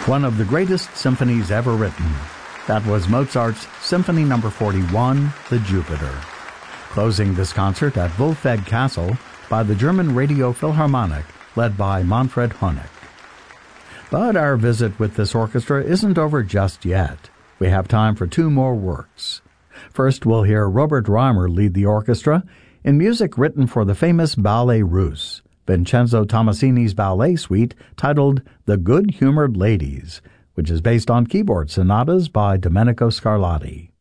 one of the greatest symphonies ever written. That was Mozart's Symphony No. 41, The Jupiter. Closing this concert at Wolfegg Castle by the German Radio Philharmonic, led by Manfred Honeck. But our visit with this orchestra isn't over just yet. We have time for two more works. First, we'll hear Robert Reimer lead the orchestra in music written for the famous Ballet Russe, Vincenzo Tommasini's ballet suite titled The Good-Humored Ladies, which is based on keyboard sonatas by Domenico Scarlatti.